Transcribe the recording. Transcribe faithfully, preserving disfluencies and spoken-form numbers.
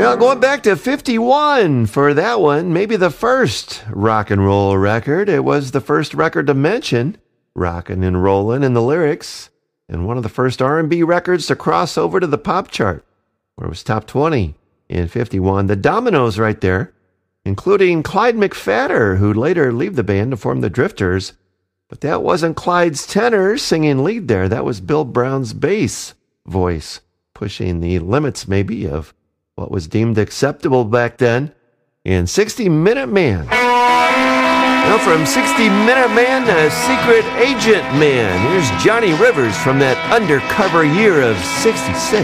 Well, going back to fifty-one for that one, maybe the first rock and roll record. It was the first record to mention rockin' and rollin' in the lyrics, and one of the first R and B records to cross over to the pop chart, where it was top twenty in fifty-one. The Dominoes right there, including Clyde McPhatter, who'd later leave the band to form the Drifters. But that wasn't Clyde's tenor singing lead there. That was Bill Brown's bass voice, pushing the limits maybe of what was deemed acceptable back then. In sixty Minute Man. Now from sixty Minute Man to Secret Agent Man, here's Johnny Rivers from that undercover year of sixty-six.